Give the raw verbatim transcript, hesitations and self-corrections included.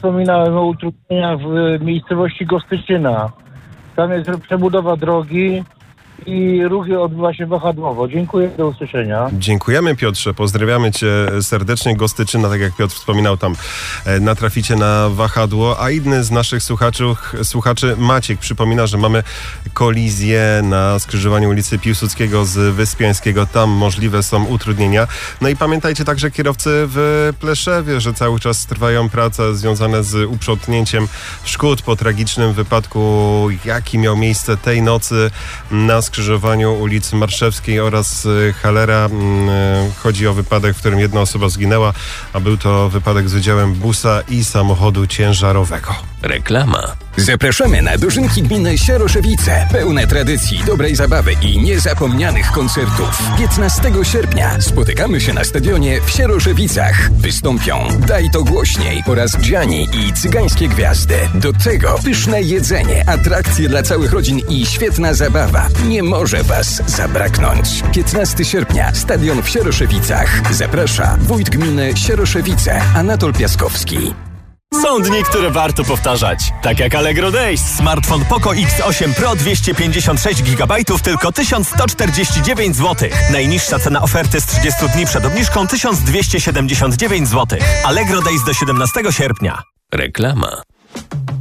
wspominałem o utrudnieniach w miejscowości Gostyczyna. Tam jest przebudowa drogi i ruch odbywa się wahadłowo. Dziękuję, do usłyszenia. Dziękujemy, Piotrze, pozdrawiamy cię serdecznie. Gostyczyna, tak jak Piotr wspominał, tam natraficie na wahadło, a inny z naszych słuchaczy, słuchaczy Maciek przypomina, że mamy kolizję na skrzyżowaniu ulicy Piłsudskiego z Wyspiańskiego. Tam możliwe są utrudnienia. No i pamiętajcie także, kierowcy w Pleszewie, że cały czas trwają prace związane z uprzątnięciem szkód po tragicznym wypadku, jaki miał miejsce tej nocy na skrzyżowaniu ulicy Marszewskiej oraz Halera. Chodzi o wypadek, w którym jedna osoba zginęła, a był to wypadek z udziałem busa i samochodu ciężarowego. Reklama. Zapraszamy na dożynki gminy Sieroszewice. Pełne tradycji, dobrej zabawy i niezapomnianych koncertów. piętnastego sierpnia spotykamy się na stadionie w Sieroszewicach. Wystąpią Daj to głośniej oraz Gianni i Cygańskie Gwiazdy. Do tego pyszne jedzenie, atrakcje dla całych rodzin i świetna zabawa. Nie może was zabraknąć. piętnastego sierpnia, stadion w Sieroszewicach. Zaprasza wójt gminy Sieroszewice, Anatol Piaskowski. Są dni, które warto powtarzać. Tak jak Allegro Days. Smartfon Poco X osiem Pro dwieście pięćdziesiąt sześć gigabajtów tylko tysiąc sto czterdzieści dziewięć złotych. Najniższa cena oferty z trzydziestu dni przed obniżką tysiąc dwieście siedemdziesiąt dziewięć złotych. Allegro Days do siedemnastego sierpnia. Reklama.